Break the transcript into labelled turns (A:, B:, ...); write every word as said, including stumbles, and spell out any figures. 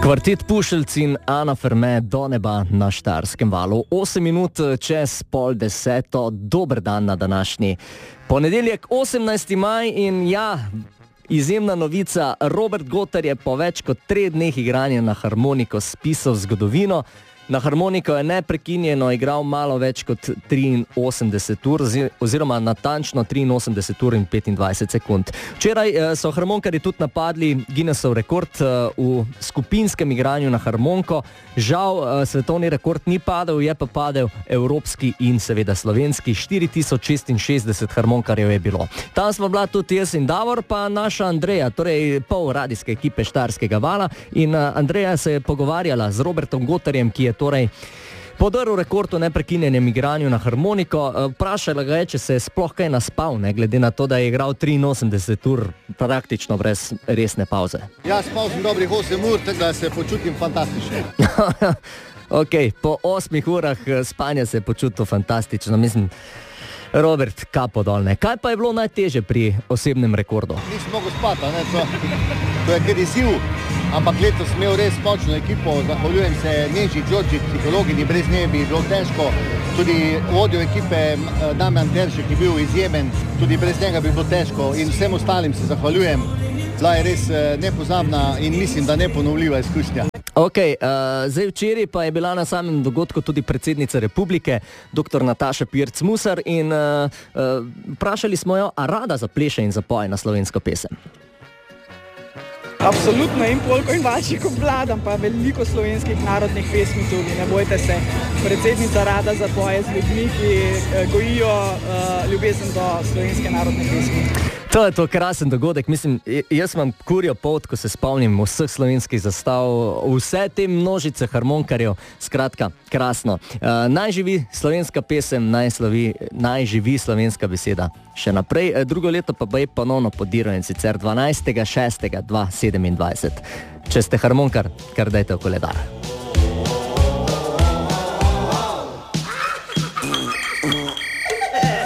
A: Kvartet Pušelc in Ana Ferme do neba na Štajerskem valu. osem minut čez pol deseto, dober dan na današnji ponedeljek, osemnajsti maj in ja, izjemna novica, Robert Gotar je po več kot treh dneh igranja na harmoniko spisal zgodovino. Na harmoniko je neprekinjeno igral malo več kot triinosemdeset ur, oziroma natančno triinosemdeset ur in petindvajset sekund. Včeraj so harmonkarji tudi napadli Guinnessov rekord v skupinskem igranju na harmoniko. Žal svetovni rekord ni padel, je pa padel evropski in seveda slovenski. štiri tisoč šestinšestdeset harmonkarjev je bilo. Tam smo bila tudi jaz in Davor, pa naša Andreja, torej pol radijske ekipe Štajerskega vala. In Andreja se je pogovarjala z Robertom Gotarjem, ki je torej podrl rekord v neprekinjenem igranju na harmoniko. Vprašala ga je, če se je sploh kaj naspal, ne, glede na to, da je igral triinosemdeset ur praktično brez resne pauze.
B: Ja, spal sem dobrih osem ur, tako da se počutim fantastično.
A: Ok, po osmih urah spanja se je počutil fantastično. Mislim, Robert, kapo dol, ne. Kaj pa je bilo najtežje pri osebnem rekordu?
B: Nisem mogel spati, ne, to, to je kar izziv. Ampak letos sem imel res močno ekipo, zahvaljujem se Neži, Đorđi, psihologini, brez nje bi bilo težko. Tudi vodjo ekipe Damjan Teršek je bil izjemen, tudi brez njega bi bilo težko in vsem ostalim se zahvaljujem. Bila je res nepozabna in mislim, da neponovljiva izkušnja.
A: Ok, uh, zdaj včeraj pa je bila na samem dogodku tudi predsednica republike, doktor Nataša Pirc Musar, in uh, uh, vprašali smo jo, a rada zapleše in zapoje na slovensko pesem.
C: Absolutno, in polko in vaših obvladam, pa veliko slovenskih narodnih pesmi tudi, ne bojte se. Predsednica rada zapoje z ljudmi, ki gojijo uh, ljubezen do slovenske narodne pesmi.
A: To je to krasen dogodek, mislim, jaz imam kurjo pot, ko se spomnim vseh slovenskih zastav, vse te množice harmonkarjev, skratka, krasno. Uh, naj živi slovenska pesem, naj, slovi, naj živi slovenska beseda. Še naprej, drugo leto pa je ponovno podiro in sicer dvanajstega šestega dva tisoč sedemindvajset. Če ste harmonkar, kar dajte v koledar.